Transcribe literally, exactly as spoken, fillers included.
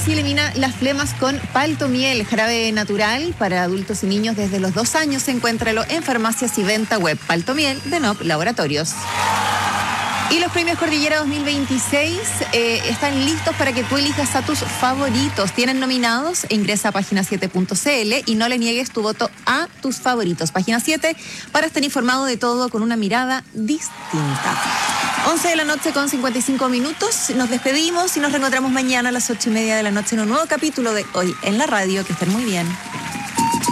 y elimina las flemas con Paltomiel, jarabe natural para adultos y niños desde los dos años. Encuéntralo en farmacias y venta web. Paltomiel de N O P Laboratorios. Y los premios Cordillera dos mil veintiséis eh, están listos para que tú elijas a tus favoritos. Tienen nominados e ingresa a página siete punto c l y no le niegues tu voto a tus favoritos. Página siete para estar informado de todo con una mirada distinta. once de la noche con cincuenta y cinco minutos. Nos despedimos y nos reencontramos mañana a las ocho y media de la noche en un nuevo capítulo de Hoy en la Radio. Que estén muy bien.